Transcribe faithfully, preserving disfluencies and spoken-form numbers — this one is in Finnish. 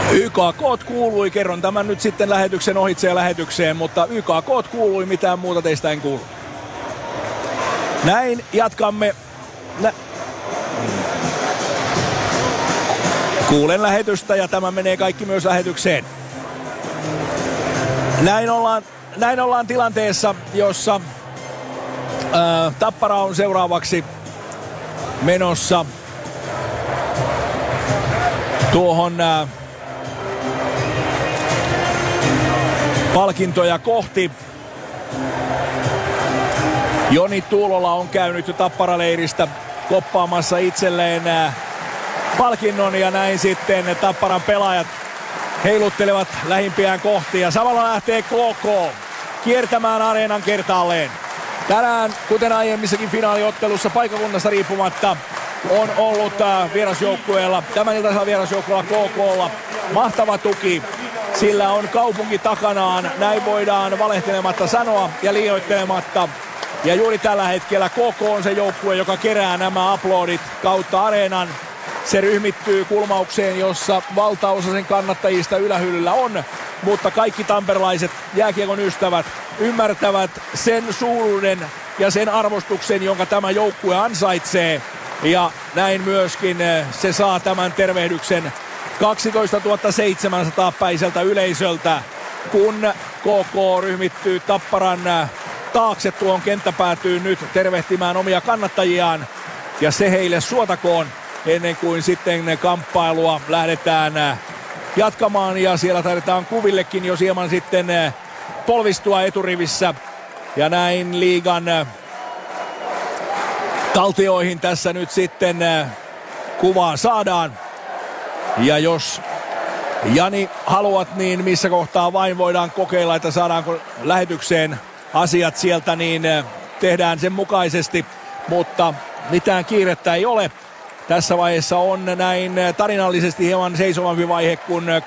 Y K K kuului, kerron tämän nyt sitten lähetyksen ohitse ja lähetykseen, mutta Y K K kuului, mitään muuta teistä en kuulu. Näin jatkamme. Nä- Kuulen lähetystä ja tämä menee kaikki myös lähetykseen. Näin ollaan, näin ollaan tilanteessa, jossa ää, Tappara on seuraavaksi menossa tuohon ää, palkintoja kohti. Joni Tuulola on käynyt jo Tappara-leiristä koppaamassa itselleen ää, palkinnon ja näin sitten Tapparan pelaajat heiluttelevat lähimpiään kohti ja samalla lähtee K K kiertämään areenan kertaalleen. Tänään, kuten aiemmissakin finaaliottelussa paikakunnasta riippumatta, on ollut äh, vierasjoukkueella, tämän iltaisella vierasjoukkueella K K:lla mahtava tuki. Sillä on kaupunki takanaan, näin voidaan valehtelematta sanoa ja liioittelematta. Ja juuri tällä hetkellä K K on se joukkue, joka kerää nämä aplodit kautta areenan. Se ryhmittyy kulmaukseen, jossa valtaosa sen kannattajista ylähyllyllä on, mutta kaikki tamperelaiset jääkiekon ystävät ymmärtävät sen suuruuden ja sen arvostuksen, jonka tämä joukkue ansaitsee. Ja näin myöskin se saa tämän tervehdyksen kaksitoistatuhatta seitsemänsataa päiseltä yleisöltä, kun K K ryhmittyy Tapparan taakse tuon kenttäpäätyyn nyt tervehtimään omia kannattajiaan. Ja se heille suotakoon ennen kuin sitten kamppailua lähdetään jatkamaan. Ja siellä taidetaan kuvillekin jo hieman sitten polvistua eturivissä. Ja näin liigan taltioihin tässä nyt sitten kuvaa saadaan. Ja jos Jani haluat, niin missä kohtaa vain voidaan kokeilla, että saadaanko lähetykseen asiat sieltä, niin tehdään sen mukaisesti. Mutta mitään kiirettä ei ole. Tässä vaiheessa on näin tarinallisesti hieman seisovampi vaihe, kun